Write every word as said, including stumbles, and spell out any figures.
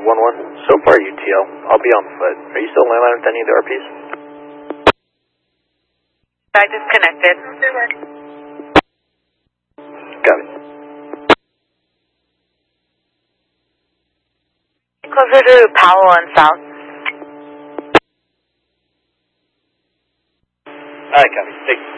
one one. So far, U T L. I'll be on foot. Are you still landline with any of the R Ps? I disconnected. Got it. Closer to Powell and South. Alright, copy. Thanks.